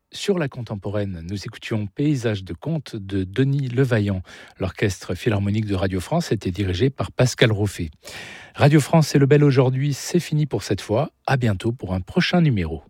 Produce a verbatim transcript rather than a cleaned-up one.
Sur la contemporaine, nous écoutions Paysage de conte de Denis Levaillant. L'orchestre philharmonique de Radio France était dirigé par Pascal Roffer. Radio France et Le Bel aujourd'hui, c'est fini pour cette fois. À bientôt pour un prochain numéro.